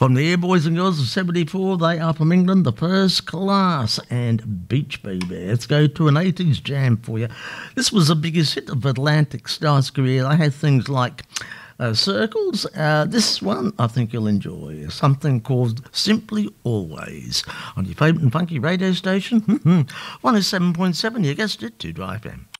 From the Air Boys and Girls of 74, they are from England, the First Class and Beach Baby. Let's go to an 80s jam for you. This was the biggest hit of Atlantic Star's career. They had things like Circles. This one I think you'll enjoy. Something called Simply Always on your favourite and funky radio station. 107.7, you guessed it, 2 Drive FM.